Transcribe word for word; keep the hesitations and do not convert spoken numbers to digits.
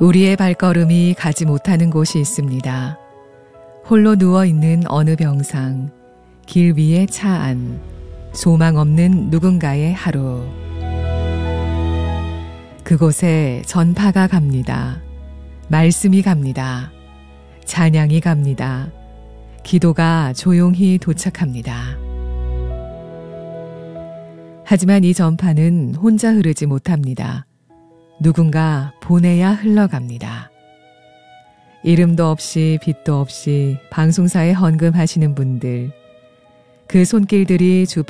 우리의 발걸음이 가지 못하는 곳이 있습니다. 홀로 누워있는 어느 병상, 길 위의 차 안, 소망 없는 누군가의 하루. 그곳에 전파가 갑니다. 말씀이 갑니다. 찬양이 갑니다. 기도가 조용히 도착합니다. 하지만 이 전파는 혼자 흐르지 못합니다. 누군가 보내야 흘러갑니다. 이름도 없이 빛도 없이 방송사에 헌금하시는 분들, 그 손길들이 주